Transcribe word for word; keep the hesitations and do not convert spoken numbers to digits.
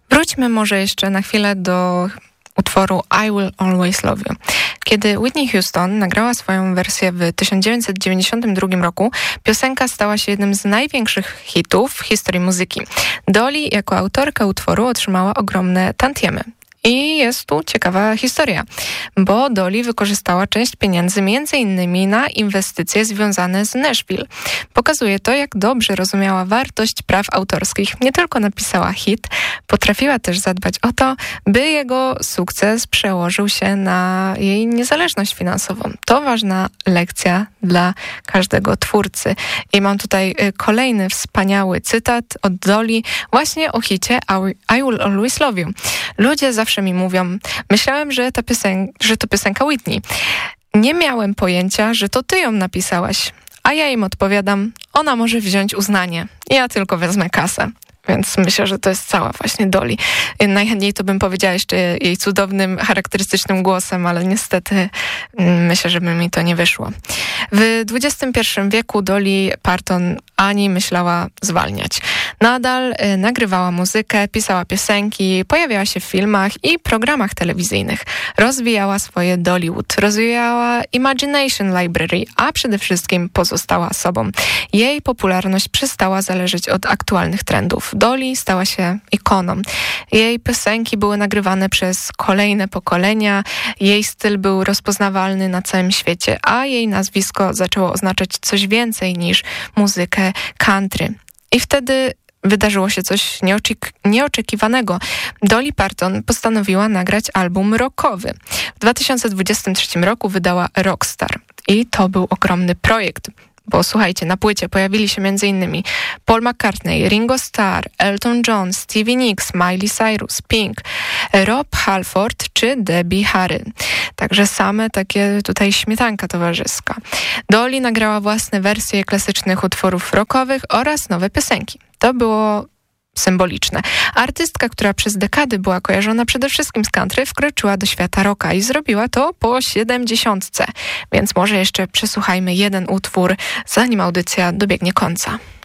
Wróćmy może jeszcze na chwilę do utworu I Will Always Love You. Kiedy Whitney Houston nagrała swoją wersję w tysiąc dziewięćset dziewięćdziesiątym drugim roku, piosenka stała się jednym z największych hitów w historii muzyki. Dolly jako autorka utworu otrzymała ogromne tantiemy. I jest tu ciekawa historia, bo Dolly wykorzystała część pieniędzy między innymi na inwestycje związane z Nashville. Pokazuje to, jak dobrze rozumiała wartość praw autorskich. Nie tylko napisała hit, potrafiła też zadbać o to, by jego sukces przełożył się na jej niezależność finansową. To ważna lekcja dla każdego twórcy. I mam tutaj kolejny wspaniały cytat od Dolly właśnie o hicie I Will Always Love You. Ludzie zawsze mi mówią, myślałem, że, ta piosen- że to piosenka Whitney. Nie miałem pojęcia, że to ty ją napisałaś. A ja im odpowiadam, ona może wziąć uznanie. Ja tylko wezmę kasę. Więc myślę, że to jest cała właśnie Dolly. Najchętniej to bym powiedziała jeszcze jej cudownym, charakterystycznym głosem, ale niestety myślę, że by mi to nie wyszło. W dwudziestym pierwszym wieku Dolly Parton ani myślała zwalniać. Nadal y, nagrywała muzykę, pisała piosenki, pojawiała się w filmach i programach telewizyjnych. Rozwijała swoje Dollywood, rozwijała Imagination Library, a przede wszystkim pozostała sobą. Jej popularność przestała zależeć od aktualnych trendów. Dolly stała się ikoną. Jej piosenki były nagrywane przez kolejne pokolenia, jej styl był rozpoznawalny na całym świecie, a jej nazwisko zaczęło oznaczać coś więcej niż muzykę country. I wtedy wydarzyło się coś nieoczek- nieoczekiwanego. Dolly Parton postanowiła nagrać album rockowy. W dwa tysiące dwudziestym trzecim roku wydała Rockstar. I to był ogromny projekt. Bo słuchajcie, na płycie pojawili się m.in. Paul McCartney, Ringo Starr, Elton John, Stevie Nicks, Miley Cyrus, Pink, Rob Halford czy Debbie Harry. Także same takie tutaj śmietanka towarzyska. Dolly nagrała własne wersje klasycznych utworów rockowych oraz nowe piosenki. To było symboliczne. Artystka, która przez dekady była kojarzona przede wszystkim z country, wkroczyła do świata rocka i zrobiła to po siedemdziesiątce. Więc może jeszcze przesłuchajmy jeden utwór, zanim audycja dobiegnie końca.